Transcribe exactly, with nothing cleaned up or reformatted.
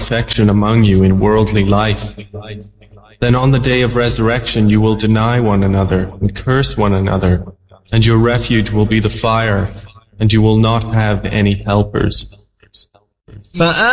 affection among you in worldly life. Then on the day of resurrection you will deny one another and curse one another, and your refuge will be the fire, and you will not have any helpers.